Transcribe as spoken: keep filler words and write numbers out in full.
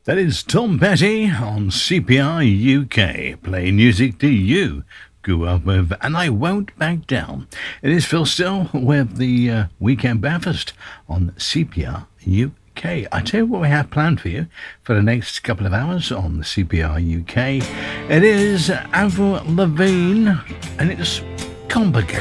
That is Tom Petty on C P R U K, playing music to you grew up with, and I won't back down. It is Phil Still with the uh, Weekend Breakfast on C P R U K. I tell you what we have planned for you for the next couple of hours on C P R U K. It is Avril Lavigne, and it's Complicated.